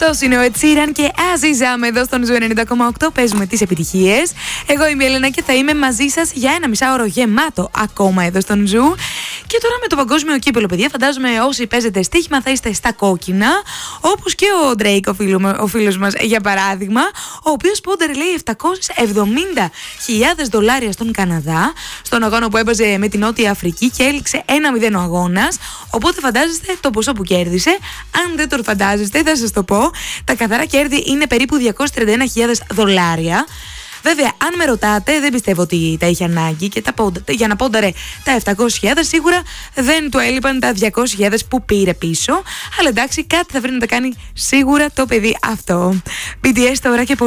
Αυτός είναι ο Ed Sheeran και Αζίζαμε εδώ στον Ζου 90,8. Παίζουμε τις επιτυχίες. Εγώ είμαι η Έλενα και θα είμαι μαζί σας για ένα μισάωρο γεμάτο ακόμα εδώ στον Ζου. Και τώρα με το παγκόσμιο κύπελλο, παιδιά, φαντάζομαι όσοι παίζετε στοίχημα θα είστε στα κόκκινα. Όπως και ο Drake, ο φίλος μας, για παράδειγμα, ο οποίος πόντερε, λέει, $770,000 στον Καναδά, στον αγώνα που έπαιζε με την Νότια Αφρική και έληξε 1-0 ο αγώνας. Οπότε φαντάζεστε το ποσό που κέρδισε. Αν δεν το φαντάζεστε, θα σας το πω. Τα καθαρά κέρδη είναι περίπου $231,000. Βέβαια, αν με ρωτάτε, δεν πιστεύω ότι τα είχε ανάγκη και για να πόνταρε τα 700,000, σίγουρα δεν του έλειπαν τα 200,000 που πήρε πίσω. Αλλά εντάξει, κάτι θα βρει να τα κάνει σίγουρα το παιδί αυτό. BTS τώρα και